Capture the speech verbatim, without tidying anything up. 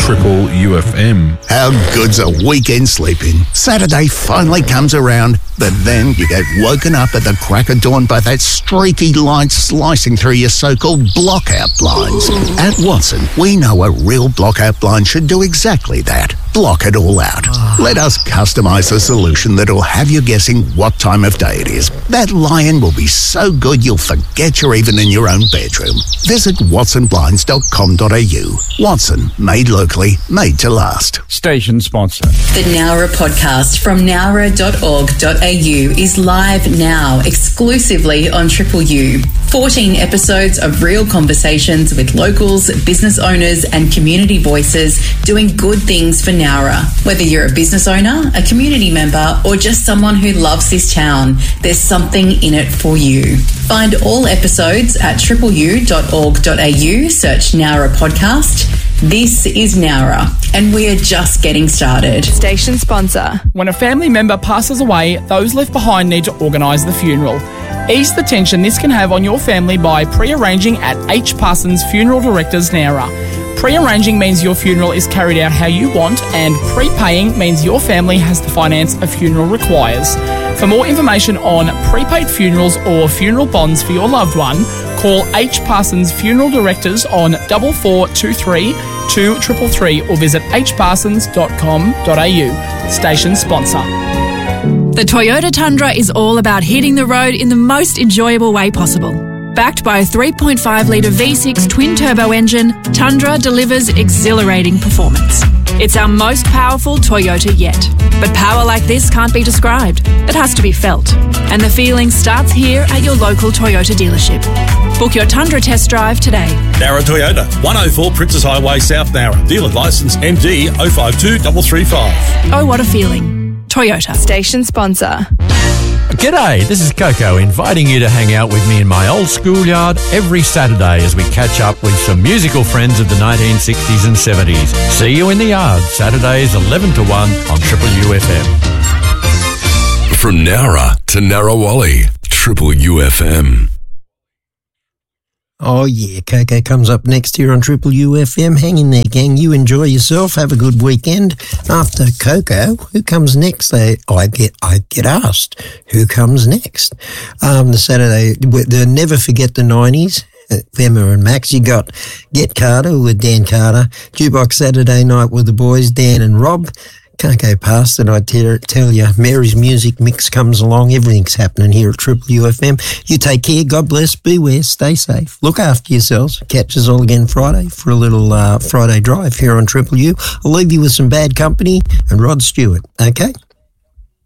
Triple U F M. How good's a weekend sleeping? Saturday finally comes around, but then you get woken up at the crack of dawn by that streaky light slicing through your so-called blockout blinds. At Watson, we know a real blockout blind should do exactly that. Block it all out. Let us customise a solution that'll have you guessing what time of day it is. That lion will be so good you'll forget you're even in your own bedroom. Visit watson blinds dot com dot a u. Watson, made locally, made to last. Station sponsor. The Nowra podcast from nowra dot org dot a u is live now, exclusively on Triple U. fourteen episodes of real conversations with locals, business owners and community voices doing good things for Nowra. Whether you're a business owner, a community member or just someone who loves this town, there's something in it for you. Find all episodes at triple u dot org dot a u, search Nowra podcast. This is Nowra, and we are just getting started. Station sponsor. When a family member passes away, those left behind need to organise the funeral. Ease the tension this can have on your family by pre-arranging at H. Parsons Funeral Directors Nowra. Pre-arranging means your funeral is carried out how you want, and prepaying means your family has the finance a funeral requires. For more information on prepaid funerals or funeral bonds for your loved one, call H. Parsons Funeral Directors on four four two three, two three three or visit h parsons dot com dot a u. Station sponsor. The Toyota Tundra is all about hitting the road in the most enjoyable way possible. Backed by a three point five litre V six twin-turbo engine, Tundra delivers exhilarating performance. It's our most powerful Toyota yet. But power like this can't be described. It has to be felt. And the feeling starts here at your local Toyota dealership. Book your Tundra test drive today. Nowra Toyota, one oh four Princess Highway, South Nowra. Dealer licence M D zero five two three three five. Oh, what a feeling. Toyota. Station sponsor. G'day, this is Coco inviting you to hang out with me in my old schoolyard every Saturday as we catch up with some musical friends of the nineteen sixties and seventies. See you in the yard, Saturdays eleven to one on Triple U F M. From Nowra to Narrawali, Triple U F M. Oh yeah, Coco comes up next here on Triple U F M. Hang in there, gang. You enjoy yourself. Have a good weekend. After Coco, who comes next? They, I get, I get asked, who comes next? Um, the Saturday, they'll never forget the nineties. Emma and Max. You got Get Carter with Dan Carter. Jukebox Saturday night with the boys, Dan and Rob. Can't go past it, I tell, tell you. Mary's Music Mix comes along. Everything's happening here at Triple U F M. You take care. God bless. Beware. Stay safe. Look after yourselves. Catch us all again Friday for a little uh, Friday drive here on Triple U. I'll leave you with some Bad Company and Rod Stewart. Okay?